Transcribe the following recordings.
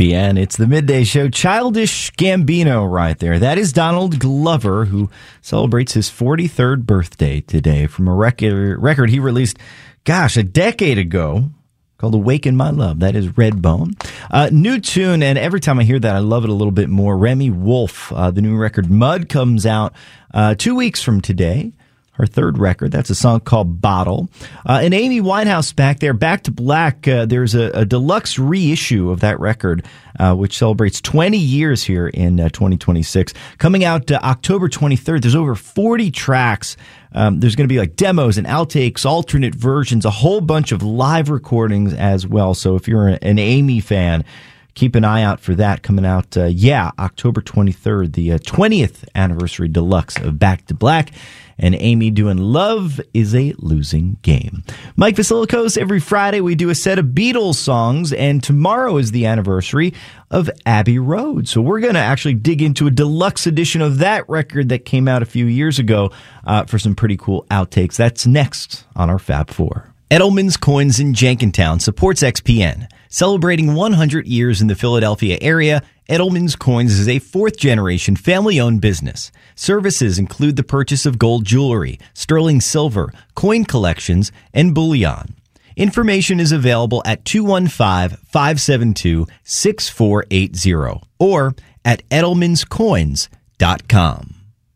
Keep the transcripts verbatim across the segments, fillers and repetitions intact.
P N. It's the Midday Show. Childish Gambino right there. That is Donald Glover, who celebrates his forty-third birthday today from a record, record he released, gosh, a decade ago, called Awaken My Love. That is Redbone. Uh, new tune, and every time I hear that, I love it a little bit more. Remy Wolf, uh, the new record Mud comes out uh, two weeks from today. Her third record. That's a song called Bottle. Uh, and Amy Winehouse back there, Back to Black. Uh, there's a, a deluxe reissue of that record, uh, which celebrates twenty years here in uh, twenty twenty-six. Coming out uh, October twenty-third. There's over forty tracks. Um, there's going to be like demos and outtakes, alternate versions, a whole bunch of live recordings as well. So if you're an Amy fan, keep an eye out for that coming out, uh, yeah, October twenty-third, the uh, twentieth anniversary deluxe of Back to Black. And Amy doing Love is a Losing Game. Mike Vasilikos, every Friday we do a set of Beatles songs, and tomorrow is the anniversary of Abbey Road. So we're going to actually dig into a deluxe edition of that record that came out a few years ago uh, for some pretty cool outtakes. That's next on our Fab Four. Edelman's Coins in Jenkintown supports X P N. Celebrating one hundred years in the Philadelphia area, Edelman's Coins is a fourth-generation family-owned business. Services include the purchase of gold jewelry, sterling silver, coin collections, and bullion. Information is available at two one five, five seven two, six four eight zero or at edelmans coins dot com.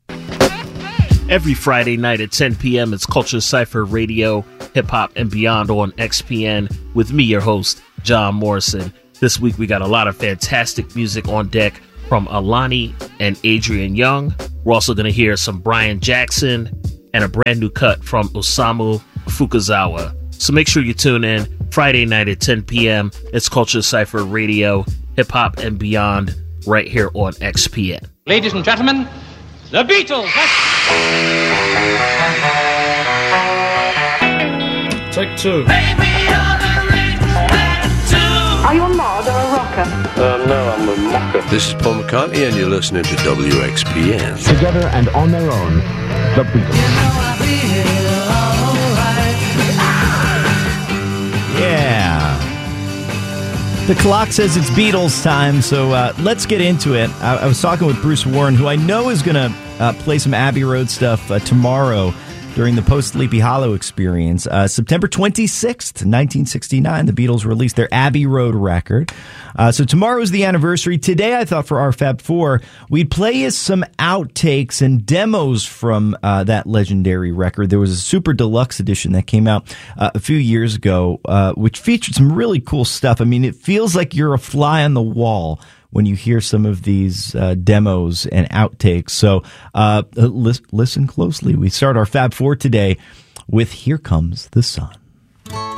Every Friday night at ten p.m., it's Culture Cypher Radio, Hip Hop and Beyond on X P N with me, your host, John Morrison. This week, we got a lot of fantastic music on deck from Alani and Adrian Young. We're also going to hear some Brian Jackson and a brand new cut from Osamu Fukuzawa. So make sure you tune in Friday night at ten p.m. It's Culture Cypher Radio, Hip Hop and Beyond, right here on X P N. Ladies and gentlemen, the Beatles. Take two. Are you a mod or a rocker? Uh, no, I'm a mocker. This is Paul McCartney, and you're listening to W X P N. Together and on their own, the Beatles. Yeah. The clock says it's Beatles time, so uh, let's get into it. I, I was talking with Bruce Warren, who I know is going to uh, play some Abbey Road stuff uh, tomorrow during the post-Sleepy Hollow experience. Uh, September twenty-sixth, nineteen sixty-nine, the Beatles released their Abbey Road record. Uh, so tomorrow is the anniversary. Today, I thought for our Fab Four, we'd play you some outtakes and demos from uh, that legendary record. There was a super deluxe edition that came out uh, a few years ago, uh, which featured some really cool stuff. I mean, it feels like you're a fly on the wall when you hear some of these uh, demos and outtakes. So uh, li- listen closely. We start our Fab Four today with Here Comes the Sun.